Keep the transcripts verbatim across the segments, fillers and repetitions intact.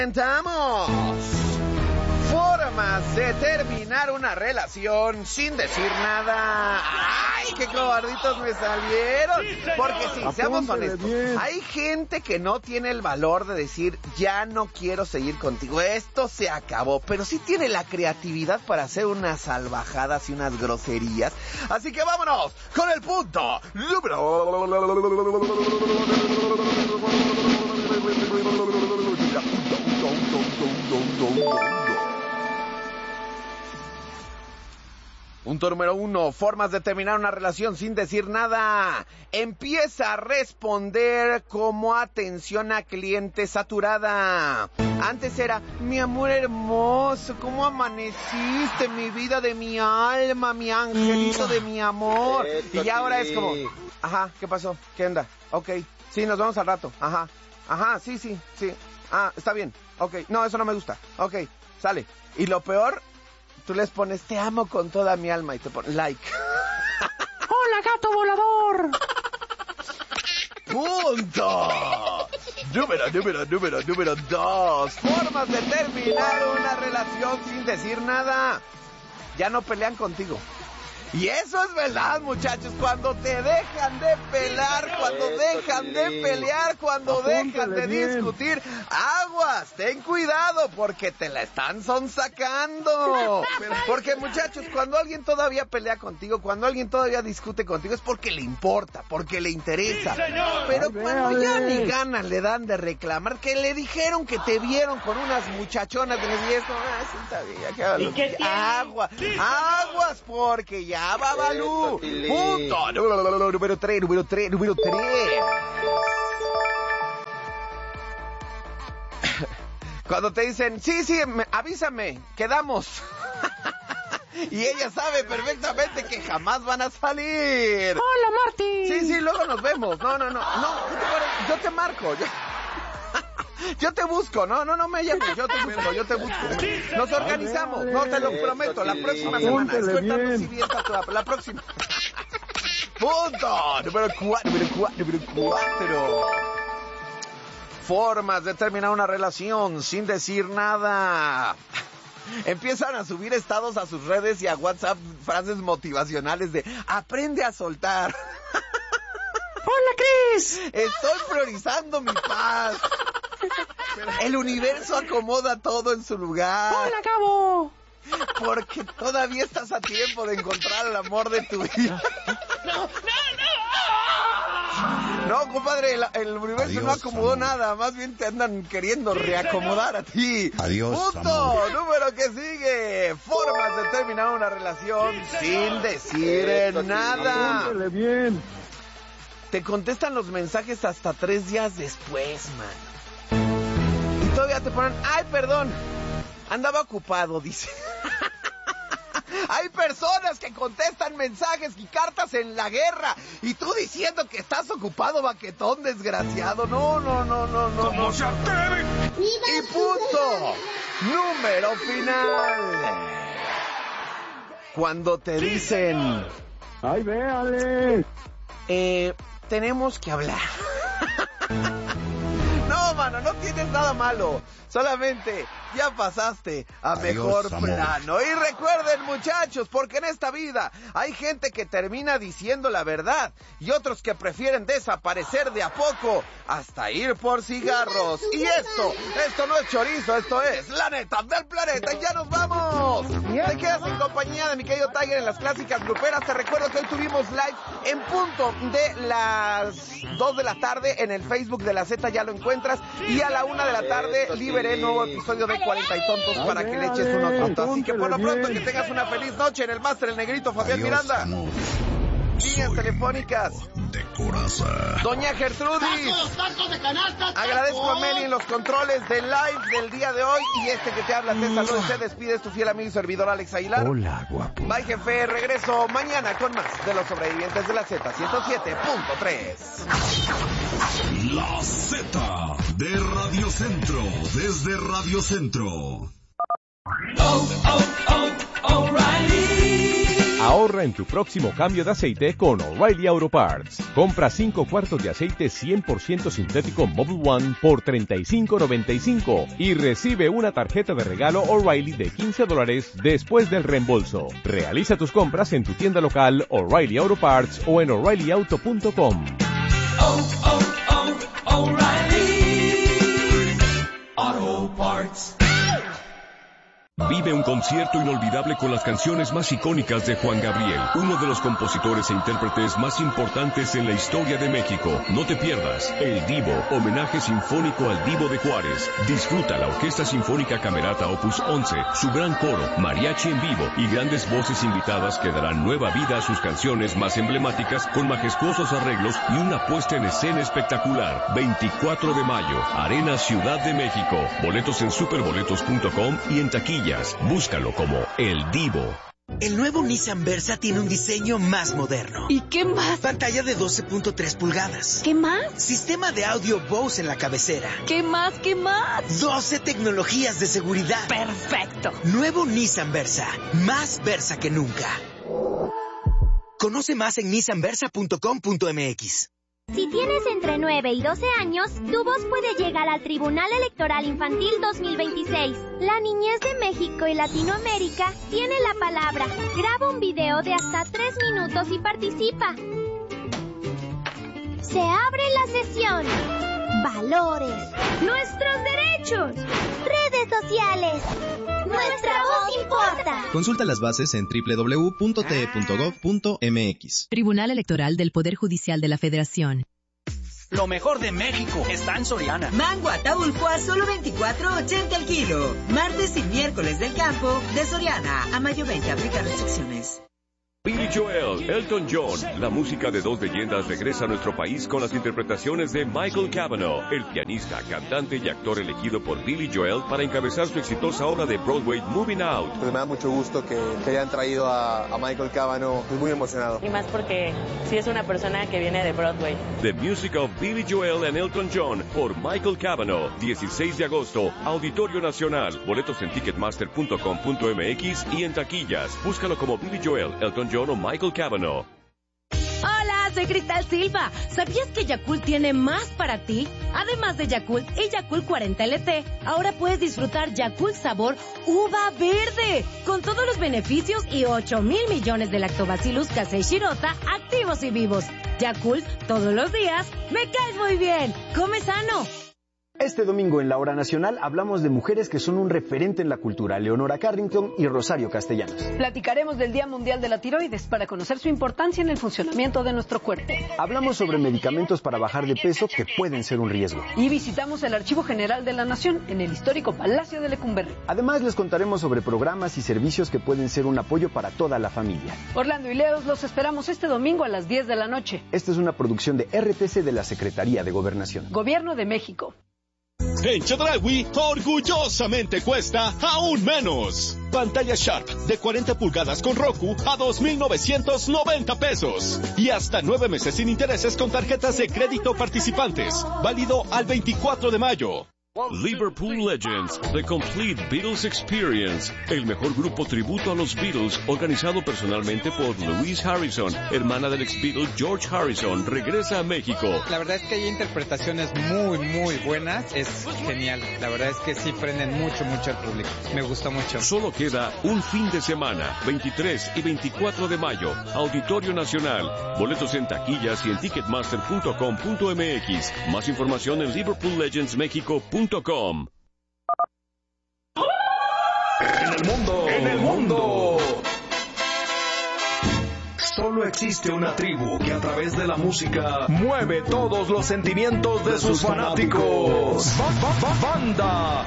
Presentamos formas de terminar una relación sin decir nada. ¡Ay, qué cobarditos me salieron! Porque sí, seamos honestos, hay gente que no tiene el valor de decir, ya no quiero seguir contigo, esto se acabó, pero sí tiene la creatividad para hacer unas salvajadas y unas groserías. Así que vámonos con el punto número... Punto número uno, formas de terminar una relación sin decir nada. Empieza a responder como atención a cliente saturada. Antes era, mi amor hermoso, ¿cómo amaneciste? Mi vida de mi alma, mi angelito de mi amor. Y ahora es como, ajá, ¿qué pasó? ¿Qué onda? Ok, sí, nos vemos al rato. Ajá, ajá, sí, sí, sí. Ah, está bien, ok, no, eso no me gusta. Ok, sale. Y lo peor... tú les pones, te amo con toda mi alma, y te pones like. ¡Hola, gato volador! ¡Punto! Número, número, número, número dos. Formas de terminar una relación sin decir nada. Ya no pelean contigo. Y eso es verdad, muchachos, cuando te dejan de pelar, cuando dejan de pelear, cuando dejan de discutir, aguas, ten cuidado, porque te la están sonsacando. Porque, muchachos, cuando alguien todavía pelea contigo, cuando alguien todavía discute contigo, es porque le importa, porque le interesa. Pero cuando ya ni ganas le dan de reclamar, que le dijeron que te vieron con unas muchachonas de y eso, ah, sí sabía, que que aguas, aguas, porque ya Babalú. Punto número tres, número tres, número tres. Cuando te dicen, sí, sí, me, avísame, quedamos. Y ella sabe perfectamente que jamás van a salir. Hola, Marty. Sí, sí, luego nos vemos. No, no, no, no, yo te marco. Yo... Yo te busco, no, no, no me llames, yo te busco, yo te busco. Nos organizamos, no, te lo prometo, la próxima semana. Estoy dando si bien tatuado, la próxima. Punto número cuatro, número cuatro, número cuatro. Formas de terminar una relación sin decir nada. Empiezan a subir estados a sus redes y a WhatsApp frases motivacionales de aprende a soltar. Hola, Cris. Estoy priorizando mi paz. El universo acomoda todo en su lugar. Hola, Gabo. Porque todavía estás a tiempo de encontrar el amor de tu vida. No, no, no. No, compadre, el, el universo Adiós, no acomodó amor. nada. Más bien te andan queriendo reacomodar a ti. Adiós, Punto amor. Número que sigue. Formas de terminar una relación sin decir Esto nada. Apúntele bien. Te contestan los mensajes hasta tres días después, man. Y todavía te ponen, ay, perdón, andaba ocupado, dice. Hay personas que contestan mensajes y cartas en la guerra y tú diciendo que estás ocupado, baquetón desgraciado. No, no, no, no, no. ¿Cómo no. se atreven? Y punto número final. Cuando te dicen, ay, véale. Eh, tenemos que hablar. No, mano, no tienes nada malo. Solamente ya pasaste a Adiós, mejor amor. plano. Y recuerden, muchachos, porque en esta vida hay gente que termina diciendo la verdad y otros que prefieren desaparecer de a poco hasta ir por cigarros. Y esto, esto no es chorizo, esto es la neta del planeta. Y ya nos vamos. Te quedas en compañía de mi querido Tiger en las clásicas gruperas. Te recuerdo que hoy tuvimos live en punto de las dos de la tarde en el Facebook de la Z, ya lo encuentras. Y a la una de la tarde liberé el nuevo episodio de cuarenta y tontos para que le eches unos tontos. Así que por lo pronto que tengas una feliz noche en el máster el negrito Fabián Adiós, Miranda. amor. Líneas telefónicas. De coraza. Doña Gertrudis. Agradezco a Meli en los controles del live del día de hoy. Y este que te habla, te saluda y se despide, es tu fiel amigo y servidor Alex Aguilar. Hola, guapo. Bye, jefe. Regreso mañana con más de los sobrevivientes de la Z ciento siete punto tres. La Z de Radio Centro, desde Radio Centro. Oh, oh, oh, O'Reilly. Ahorra en tu próximo cambio de aceite con O'Reilly Auto Parts. Compra cinco cuartos de aceite cien por ciento sintético Mobil One por treinta y cinco noventa y cinco y recibe una tarjeta de regalo O'Reilly de quince dólares después del reembolso. Realiza tus compras en tu tienda local O'Reilly Auto Parts o en O'Reilly Auto punto com. Oh, oh, oh, O'Reilly Auto Parts. Vive un concierto inolvidable con las canciones más icónicas de Juan Gabriel, uno de los compositores e intérpretes más importantes en la historia de México. No te pierdas El Divo, homenaje sinfónico al Divo de Juárez. Disfruta la Orquesta Sinfónica Camerata Opus once, su gran coro, mariachi en vivo y grandes voces invitadas que darán nueva vida a sus canciones más emblemáticas con majestuosos arreglos y una puesta en escena espectacular. veinticuatro de mayo, Arena Ciudad de México. Boletos en superboletos punto com y en taquilla. Búscalo como El Divo. El nuevo Nissan Versa tiene un diseño más moderno. ¿Y qué más? Pantalla de doce punto tres pulgadas. ¿Qué más? Sistema de audio Bose en la cabecera. ¿Qué más? ¿Qué más? doce tecnologías de seguridad. ¡Perfecto! Nuevo Nissan Versa. Más Versa que nunca. Conoce más en nissan versa punto com punto m x. Si tienes entre nueve y doce años, tu voz puede llegar al Tribunal Electoral Infantil dos mil veintiséis. La niñez de México y Latinoamérica tiene la palabra. Graba un video de hasta tres minutos y participa. Se abre la sesión. Valores. Nuestros derechos. Redes sociales. Nuestra voz importa. Consulta las bases en doble u doble u doble u punto t e punto gov punto m x. Tribunal Electoral del Poder Judicial de la Federación. Lo mejor de México está en Soriana. Mango Ataulfo a solo veinticuatro ochenta el kilo. Martes y miércoles del campo de Soriana. A mayo veinte aplica restricciones. Billy Joel, Elton John, la música de dos leyendas regresa a nuestro país con las interpretaciones de Michael Cavanaugh, el pianista, cantante y actor elegido por Billy Joel para encabezar su exitosa obra de Broadway Moving Out. Pues me da mucho gusto que, que hayan traído a, a Michael Cavanaugh, estoy muy emocionado. Y más porque sí es una persona que viene de Broadway. The Music of Billy Joel and Elton John por Michael Cavanaugh, dieciséis de agosto, Auditorio Nacional. Boletos en ticketmaster punto com punto m x y en taquillas. Búscalo como Billy Joel, Elton John o Michael Cavanaugh. Hola, soy Cristal Silva. ¿Sabías que Yakult tiene más para ti? Además de Yakult y Yakult cuarenta L T, ahora puedes disfrutar Yakult sabor uva verde, con todos los beneficios y ocho mil millones de lactobacillus casei shirota activos y vivos. Yakult, todos los días, me caes muy bien. Come sano. Este domingo en la Hora Nacional hablamos de mujeres que son un referente en la cultura, Leonora Carrington y Rosario Castellanos. Platicaremos del Día Mundial de la Tiroides para conocer su importancia en el funcionamiento de nuestro cuerpo. Hablamos sobre medicamentos para bajar de peso que pueden ser un riesgo. Y visitamos el Archivo General de la Nación en el histórico Palacio de Lecumberri. Además les contaremos sobre programas y servicios que pueden ser un apoyo para toda la familia. Orlando y Leos los esperamos este domingo a las diez de la noche. Esta es una producción de R T C de la Secretaría de Gobernación. Gobierno de México. En Chedraui, orgullosamente cuesta aún menos. Pantalla Sharp de cuarenta pulgadas con Roku a dos mil novecientos noventa pesos. Y hasta nueve meses sin intereses con tarjetas de crédito participantes. Válido al veinticuatro de mayo. Liverpool Legends, The Complete Beatles Experience, el mejor grupo tributo a los Beatles, organizado personalmente por Louise Harrison, hermana del ex Beatle George Harrison, regresa a México. La verdad es que hay interpretaciones muy, muy buenas, es genial, la verdad es que sí prenden mucho, mucho al público, me gustó mucho. Solo queda un fin de semana, veintitrés y veinticuatro de mayo, Auditorio Nacional, boletos en taquillas y en ticketmaster punto com punto m x, más información en liverpool legends mexico punto com. En el mundo, en el mundo, solo existe una tribu que a través de la música mueve todos los sentimientos de sus fanáticos. Ba, ba, ba, banda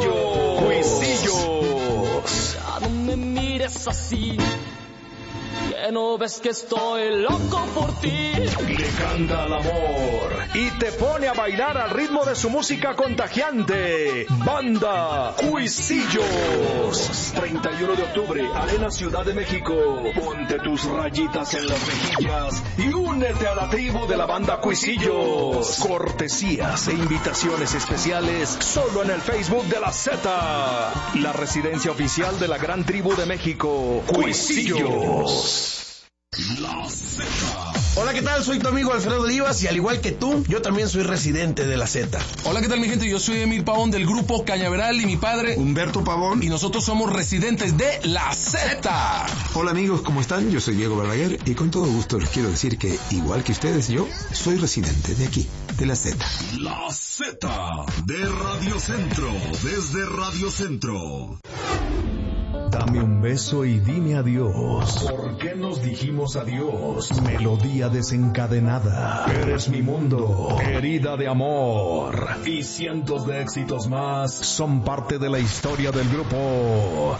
Cuisillos. Cuisillos. Ya no me mires así. que no ves que estoy loco por ti. Le canta al amor y te pone a bailar al ritmo de su música contagiante. Banda Cuisillos. treinta y uno de octubre, Arena Ciudad de México. Ponte tus rayitas en las mejillas y únete a la tribu de la Banda Cuisillos. Cortesías e invitaciones especiales solo en el Facebook de la Z, la residencia oficial de la gran tribu de México, Cuisillos. La Z. Hola, ¿qué tal? Soy tu amigo Alfredo Olivas y al igual que tú, yo también soy residente de la Z. Hola, ¿qué tal, mi gente? Yo soy Emil Pavón del grupo Cañaveral y mi padre Humberto Pavón y nosotros somos residentes de la Z. Hola amigos, ¿cómo están? Yo soy Diego Verdaguer y con todo gusto les quiero decir que, igual que ustedes, yo soy residente de aquí, de la Z. La Z de Radio Centro, desde Radio Centro. Dame un beso y dime adiós. ¿Por qué nos dijimos adiós? Melodía desencadenada. Eres mi mundo. Herida de amor. Y cientos de éxitos más son parte de la historia del grupo